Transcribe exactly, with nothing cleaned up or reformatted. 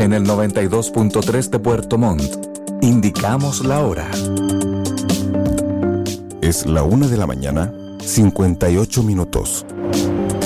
En el noventa y dos punto tres de Puerto Montt, indicamos la hora. Es la una de la mañana, cincuenta y ocho minutos.